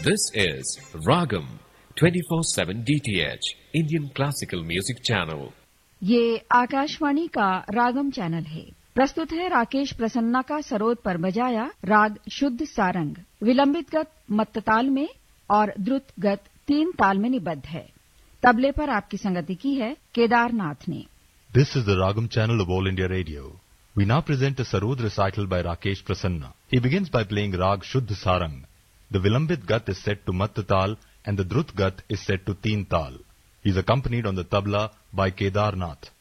This is Ragam 24/7 DTH Indian Classical Music Channel. ये आकाशवाणी का रागम channel है। प्रस्तुत है राकेश प्रसन्ना का सरोद पर बजाया राग शुद्ध सारंग, विलंबित गत मत्त ताल में और द्रुत गत 3 ताल में निबद्ध है। तबले पर आपकी संगति की है केदारनाथ ने। This is the Ragam channel of All India Radio. We now present a Sarod recital by Rakesh Prasanna. He begins by playing Rag Shuddh Sarang. The Vilambit Gat is set to Matt Tal and the Drut Gat is set to Teen Tal. He is accompanied on the tabla by Kedarnath.